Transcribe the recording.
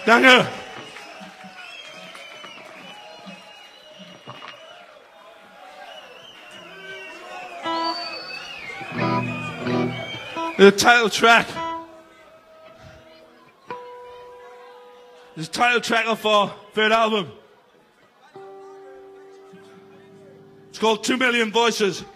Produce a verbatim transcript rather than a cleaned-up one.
Danke. The title track. This title track of our third album. It's called Two Million Voices.